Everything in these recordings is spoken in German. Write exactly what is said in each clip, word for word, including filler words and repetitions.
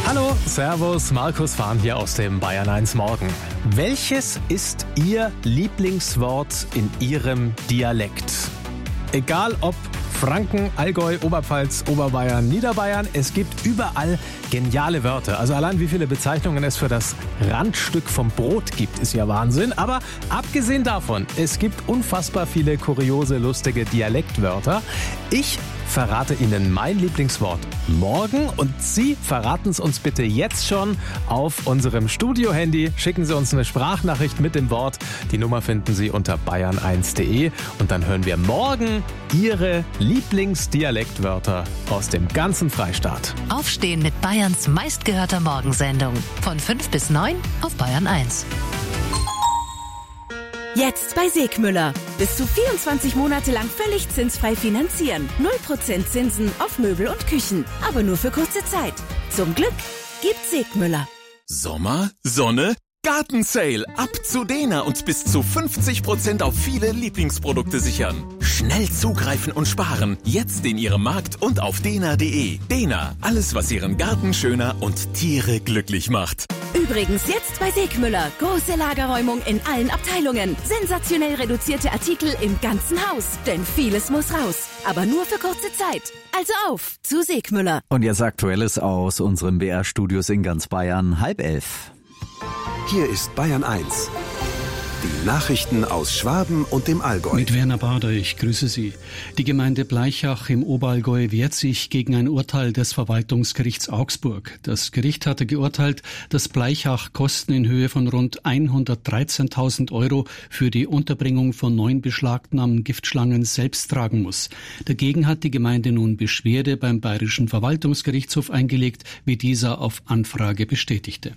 Hallo, Servus, Markus Fahn hier aus dem Bayern eins Morgen. Welches ist Ihr Lieblingswort in Ihrem Dialekt? Egal ob Franken, Allgäu, Oberpfalz, Oberbayern, Niederbayern, es gibt überall geniale Wörter. Also allein wie viele Bezeichnungen es für das Randstück vom Brot gibt, ist ja Wahnsinn. Aber abgesehen davon, es gibt unfassbar viele kuriose, lustige Dialektwörter. Ich verrate Ihnen mein Lieblingswort morgen und Sie verraten es uns bitte jetzt schon auf unserem Studio-Handy. Schicken Sie uns eine Sprachnachricht mit dem Wort. Die Nummer finden Sie unter bayern eins punkt de und dann hören wir morgen Ihre Lieblingsdialektwörter aus dem ganzen Freistaat. Aufstehen mit Bayerns meistgehörter Morgensendung. Von fünf bis neun auf Bayern eins. Jetzt bei Segmüller. Bis zu vierundzwanzig Monate lang völlig zinsfrei finanzieren. null Prozent Zinsen auf Möbel und Küchen. Aber nur für kurze Zeit. Zum Glück gibt Segmüller. Sommer, Sonne, Gartensale. Ab zu Dena und bis zu fünfzig Prozent auf viele Lieblingsprodukte sichern. Schnell zugreifen und sparen. Jetzt in Ihrem Markt und auf dena punkt de. Dena, alles was Ihren Garten schöner und Tiere glücklich macht. Übrigens jetzt bei Segmüller. Große Lagerräumung in allen Abteilungen. Sensationell reduzierte Artikel im ganzen Haus. Denn vieles muss raus. Aber nur für kurze Zeit. Also auf zu Segmüller. Und jetzt Aktuelles aus unseren B R-Studios in ganz Bayern. Halb elf. Hier ist Bayern eins. Die Nachrichten aus Schwaben und dem Allgäu. Mit Werner Bader, ich grüße Sie. Die Gemeinde Bleichach im Oberallgäu wehrt sich gegen ein Urteil des Verwaltungsgerichts Augsburg. Das Gericht hatte geurteilt, dass Bleichach Kosten in Höhe von rund hundertdreizehntausend Euro für die Unterbringung von neun beschlagnahmten Giftschlangen selbst tragen muss. Dagegen hat die Gemeinde nun Beschwerde beim Bayerischen Verwaltungsgerichtshof eingelegt, wie dieser auf Anfrage bestätigte.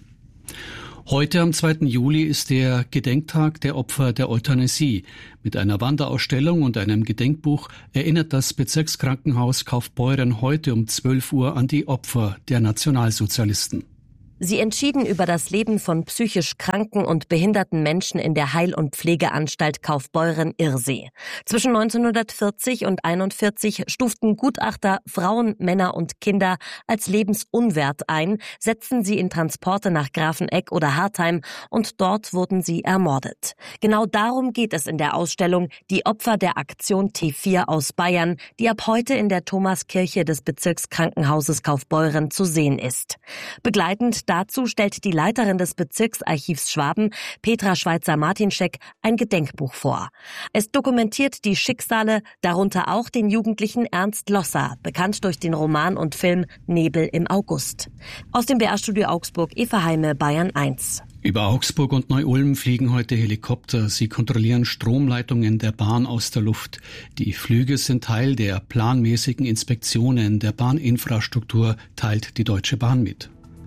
Heute am zweiten Juli ist der Gedenktag der Opfer der Euthanasie. Mit einer Wanderausstellung und einem Gedenkbuch erinnert das Bezirkskrankenhaus Kaufbeuren heute um zwölf Uhr an die Opfer der Nationalsozialisten. Sie entschieden über das Leben von psychisch kranken und behinderten Menschen in der Heil- und Pflegeanstalt Kaufbeuren-Irsee. Zwischen neunzehnhundertvierzig und einundvierzig stuften Gutachter Frauen, Männer und Kinder als lebensunwert ein, setzten sie in Transporte nach Grafeneck oder Hartheim und dort wurden sie ermordet. Genau darum geht es in der Ausstellung Die Opfer der Aktion T vier aus Bayern, die ab heute in der Thomaskirche des Bezirkskrankenhauses Kaufbeuren zu sehen ist. Begleitend dazu stellt die Leiterin des Bezirksarchivs Schwaben, Petra Schweitzer-Martinschek, ein Gedenkbuch vor. Es dokumentiert die Schicksale, darunter auch den jugendlichen Ernst Losser, bekannt durch den Roman und Film Nebel im August. Aus dem B R-Studio Augsburg, Eva Heime, Bayern eins. Über Augsburg und Neu-Ulm fliegen heute Helikopter. Sie kontrollieren Stromleitungen der Bahn aus der Luft. Die Flüge sind Teil der planmäßigen Inspektionen der Bahninfrastruktur, teilt die Deutsche Bahn mit.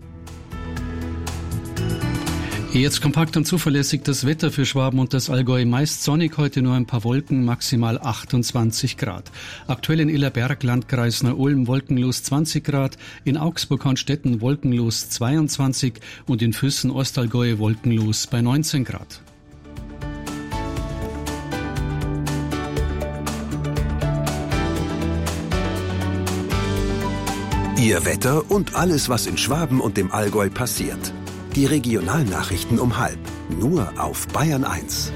Jetzt kompakt und zuverlässig das Wetter für Schwaben und das Allgäu. Meist sonnig, heute nur ein paar Wolken, maximal achtundzwanzig Grad. Aktuell in Illerberg, Landkreis Neu-Ulm, wolkenlos zwanzig Grad. In Augsburg-Hornstetten wolkenlos zweiundzwanzig und in Füssen, Ostallgäu, wolkenlos bei neunzehn Grad. Ihr Wetter und alles, was in Schwaben und dem Allgäu passiert. Die Regionalnachrichten um halb. Nur auf Bayern eins.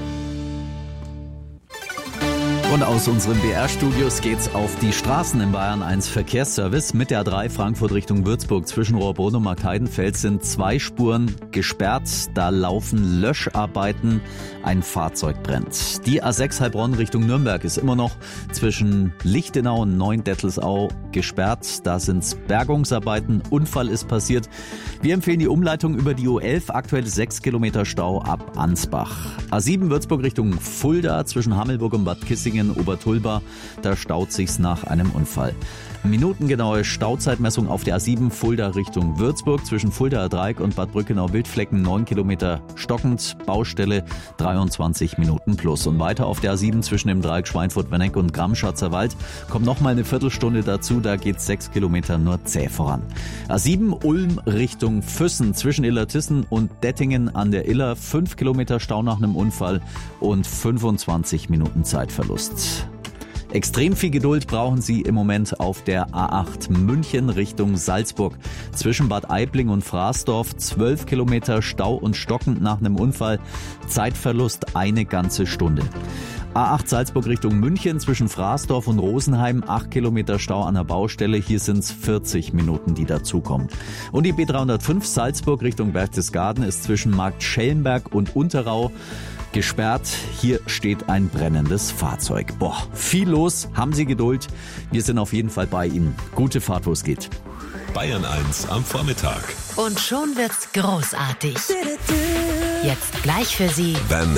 Und aus unseren B R-Studios geht's auf die Straßen im Bayern eins Verkehrsservice. Mit der A drei Frankfurt Richtung Würzburg zwischen Rohrbrunn und Marktheidenfeld sind zwei Spuren gesperrt. Da laufen Löscharbeiten. Ein Fahrzeug brennt. Die A sechs Heilbronn Richtung Nürnberg ist immer noch zwischen Lichtenau und Neuendettelsau gesperrt. Da sind's Bergungsarbeiten. Unfall ist passiert. Wir empfehlen die Umleitung über die U elf. Aktuell sechs Kilometer Stau ab Ansbach. A sieben Würzburg Richtung Fulda zwischen Hammelburg und Bad Kissingen, Obertulba, da staut sich's nach einem Unfall. Minutengenaue Stauzeitmessung auf der A sieben Fulda Richtung Würzburg zwischen Fuldaer Dreieck und Bad Brückenau-Wildflecken, neun Kilometer stockend, Baustelle dreiundzwanzig Minuten plus. Und weiter auf der A sieben zwischen dem Dreieck Schweinfurt-Werneck und Gramm-Schatzer Wald kommt nochmal eine Viertelstunde dazu, da geht's sechs Kilometer nur zäh voran. A sieben Ulm Richtung Füssen zwischen Illertissen und Dettingen an der Iller, fünf Kilometer Stau nach einem Unfall und fünfundzwanzig Minuten Zeitverlust. Extrem viel Geduld brauchen Sie im Moment auf der A acht München Richtung Salzburg. Zwischen Bad Aibling und Fraßdorf zwölf Kilometer Stau und stockend nach einem Unfall. Zeitverlust eine ganze Stunde. A acht Salzburg Richtung München zwischen Fraßdorf und Rosenheim, acht Kilometer Stau an der Baustelle. Hier sind es vierzig Minuten, die dazukommen. Und die B dreihundertfünf Salzburg Richtung Berchtesgaden ist zwischen Markt Schellenberg und Unterau gesperrt. Hier steht ein brennendes Fahrzeug. Boah, viel los. Haben Sie Geduld. Wir sind auf jeden Fall bei Ihnen. Gute Fahrt, wo es geht. Bayern eins am Vormittag. Und schon wird's großartig. Jetzt gleich für Sie Van